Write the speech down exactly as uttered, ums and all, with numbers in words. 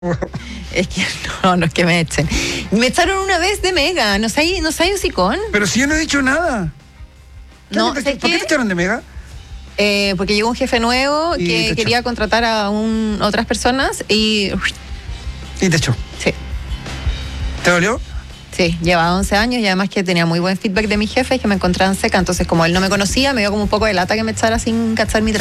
Es que no, no es que me echen. Me echaron una vez de Mega, ¿no sabes no sabes hocicón? Pero si yo no he dicho nada. No, ¿Por ¿sabes qué qué? te echaron de Mega? Eh, porque llegó un jefe nuevo Y te que echó. quería contratar a un, otras personas y... Y te echó. Sí, ¿Te dolió? sí, llevaba once años y además que tenía muy buen feedback de mis jefes que me encontraban seca, entonces como él no me conocía, me dio como un poco de lata que me echara sin cachar mi trabajo.